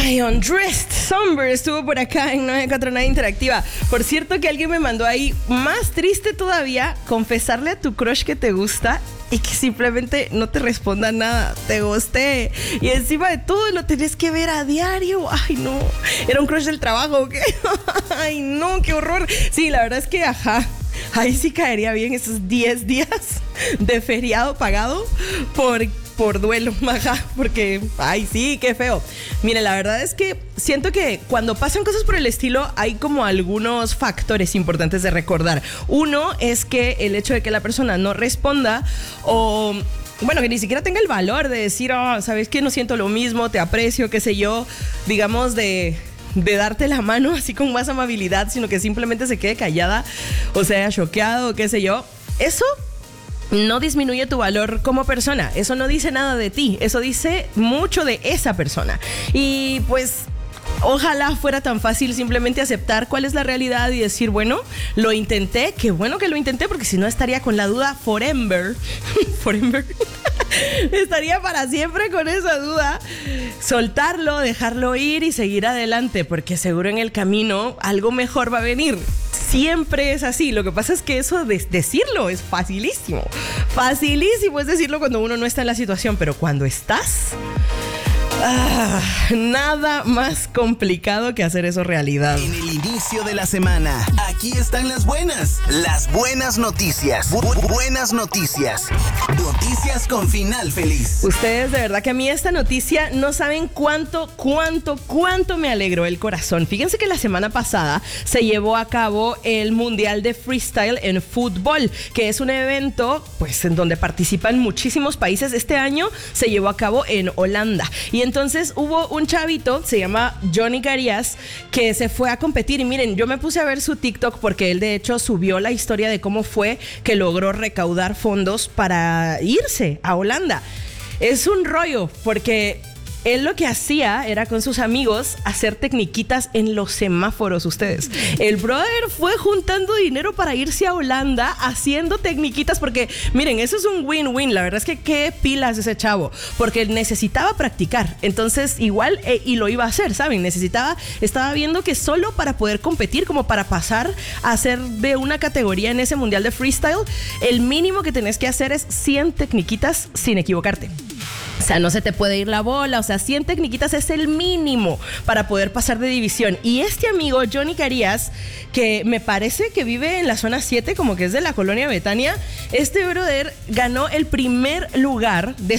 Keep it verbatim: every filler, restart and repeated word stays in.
Ay, Undressed Somber estuvo por acá en nueve cuatro nueve Interactiva. Por cierto que alguien me mandó ahí, más triste todavía, confesarle a tu crush que te gusta y que simplemente no te responda nada, te gusté. Y encima de todo lo tenés que ver a diario. Ay, no. ¿Era un crush del trabajo o qué? Ay, no, qué horror. Sí, la verdad es que, ajá, ahí sí caería bien esos diez días de feriado pagado por... por duelo, maja, porque, ay, sí, qué feo. Mire, la verdad es que siento que cuando pasan cosas por el estilo hay como algunos factores importantes de recordar. Uno es que el hecho de que la persona no responda o... bueno, que ni siquiera tenga el valor de decir, oh, ¿sabes qué? No siento lo mismo, te aprecio, qué sé yo, digamos de... de darte la mano así con más amabilidad, sino que simplemente se quede callada o sea, choqueado, qué sé yo. Eso no disminuye tu valor como persona. Eso no dice nada de ti. Eso dice mucho de esa persona. Y pues... ojalá fuera tan fácil simplemente aceptar cuál es la realidad y decir, bueno, lo intenté, qué bueno que lo intenté, porque si no estaría con la duda forever, forever, estaría para siempre con esa duda. Soltarlo, dejarlo ir y seguir adelante, porque seguro en el camino algo mejor va a venir. Siempre es así. Lo que pasa es que eso de decirlo es facilísimo. Facilísimo es decirlo cuando uno no está en la situación, pero cuando estás... Ah, nada más complicado que hacer eso realidad. En el inicio de la semana, aquí están las buenas, las buenas noticias. Bu- bu- buenas noticias. Noticias con final feliz. Ustedes de verdad que a mí esta noticia no saben cuánto, cuánto, cuánto me alegró el corazón. Fíjense que la semana pasada se llevó a cabo el Mundial de Freestyle en Fútbol, que es un evento pues en donde participan muchísimos países. Este año se llevó a cabo en Holanda. Y entonces hubo un chavito, se llama Johnny Carías, que se fue a competir. Y miren, yo me puse a ver su TikTok porque él de hecho subió la historia de cómo fue que logró recaudar fondos para irse a Holanda. Es un rollo porque... él lo que hacía era con sus amigos hacer tecniquitas en los semáforos, ustedes. El brother fue juntando dinero para irse a Holanda haciendo tecniquitas porque, miren, eso es un win-win. La verdad es que qué pilas ese chavo, porque necesitaba practicar. Entonces, igual, eh, y lo iba a hacer, ¿saben? Necesitaba, estaba viendo que solo para poder competir, como para pasar a ser de una categoría en ese mundial de freestyle, el mínimo que tenés que hacer es cien tecniquitas sin equivocarte. O sea, no se te puede ir la bola, o sea, cien tecniquitas es el mínimo para poder pasar de división. Y este amigo, Johnny Carías, que me parece que vive en la zona siete, como que es de la colonia Betania, este brother ganó el primer lugar de